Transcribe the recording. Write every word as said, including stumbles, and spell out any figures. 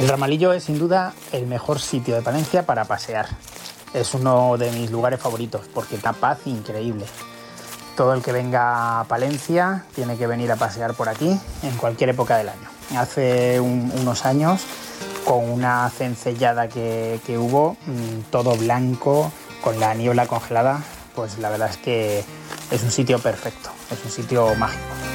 El Ramalillo es sin duda el mejor sitio de Palencia para pasear. Es uno de mis lugares favoritos porque da paz increíble. Todo el que venga a Palencia tiene que venir a pasear por aquí en cualquier época del año. Hace un, unos años, con una cencellada que, que hubo, todo blanco, con la niebla congelada, pues la verdad es que es un sitio perfecto, es un sitio mágico.